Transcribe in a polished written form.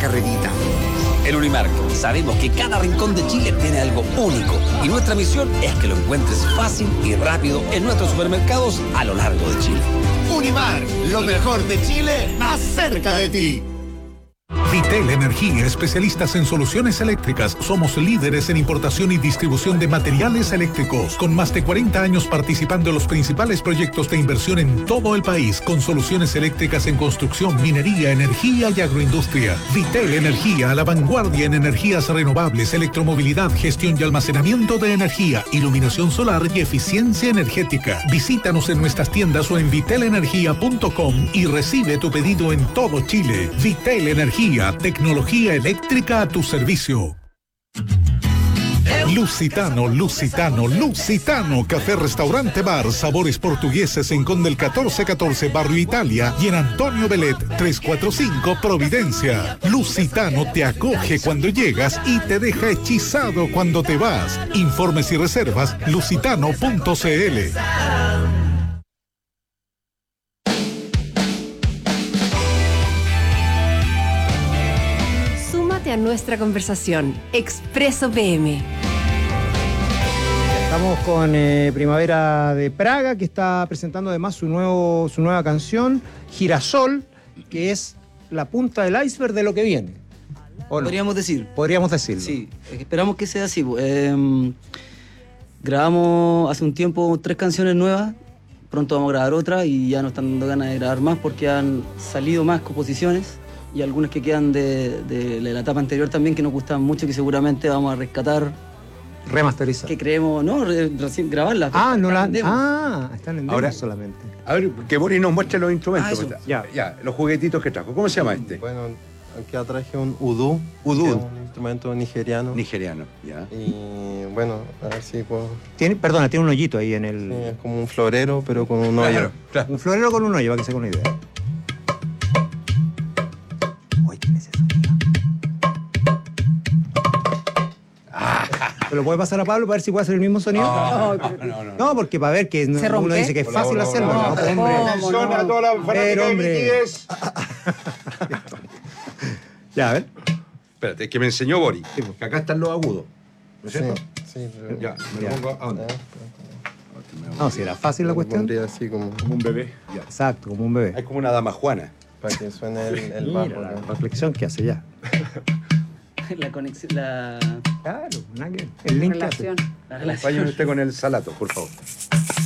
carrerita. En Unimark sabemos que cada rincón de Chile tiene algo único y nuestra misión es que lo encuentres fácil y rápido en nuestros supermercados a lo largo de Chile. Unimark, lo mejor de Chile, más cerca de ti. Vitel Energía, especialistas en soluciones eléctricas. Somos líderes en importación y distribución de materiales eléctricos, con más de 40 años participando en los principales proyectos de inversión en todo el país, con soluciones eléctricas en construcción, minería, energía y agroindustria. Vitel Energía, a la vanguardia en energías renovables, electromovilidad, gestión y almacenamiento de energía, iluminación solar y eficiencia energética. Visítanos en nuestras tiendas o en vitelenergia.com y recibe tu pedido en todo Chile. Vitel Energía, tecnología eléctrica a tu servicio. Lusitano, Café Restaurante Bar, sabores portugueses en Conde el 1414, Barrio Italia, y en Antonio Belet 345, Providencia. Lusitano te acoge cuando llegas y te deja hechizado cuando te vas. Informes y reservas, lusitano.cl. A nuestra conversación, Expreso PM. Estamos con Primavera de Praga, que está presentando además su nueva canción, Girasol, que es la punta del iceberg de lo que viene. ¿O no? Podríamos decirlo. Sí, esperamos que sea así. Grabamos hace un tiempo 3 canciones nuevas, pronto vamos a grabar otra y ya nos están dando ganas de grabar más porque han salido más composiciones y algunas que quedan de la etapa anterior también que nos gustan mucho, que seguramente vamos a rescatar. Remasterizar. Que creemos, ¿no? Recién grabarlas. Están en demo solamente. A ver, que Boris nos muestre los instrumentos. Ya, los juguetitos que trajo. ¿Cómo se llama este? Bueno, aquí traje un udú. Udú. Que es un instrumento nigeriano. Ya. Y bueno, a ver si puedo... Tiene un hoyito ahí en el... Sí, es como un florero, pero con un hoyo. Claro. Un florero con un hoyo, para que se haga una idea. ¿Se lo puede pasar a Pablo para ver si puede hacer el mismo sonido? No, porque para ver que uno dice que es fácil hacerlo. Hombre. Ya, a ver. Espérate, es que me enseñó Boris. Que acá están los agudos. ¿No es cierto? Sí. Ya, me lo pongo a dónde. No, si era fácil la cuestión. Así como un bebé. Ya. Exacto, como un bebé. Es como una dama juana. Para que suene el bajo. La reflexión que hace ya. La conexión, Claro, el link que hace. La relación. Acompáñame usted con el salato, por favor.